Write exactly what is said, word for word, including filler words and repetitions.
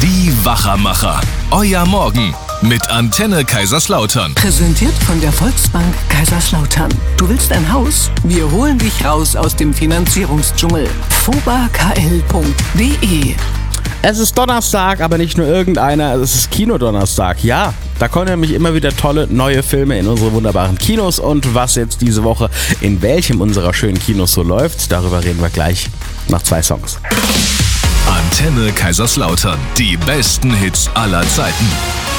Die Wachermacher. Euer Morgen mit Antenne Kaiserslautern. Präsentiert von der Volksbank Kaiserslautern. Du willst ein Haus? Wir holen dich raus aus dem Finanzierungsdschungel. foba k l punkt d e. Es ist Donnerstag, aber nicht nur irgendeiner, es ist Kinodonnerstag. Ja, da kommen nämlich immer wieder tolle neue Filme in unsere wunderbaren Kinos. Und was jetzt diese Woche in welchem unserer schönen Kinos so läuft, darüber reden wir gleich nach zwei Songs. Antenne Kaiserslautern. Die besten Hits aller Zeiten.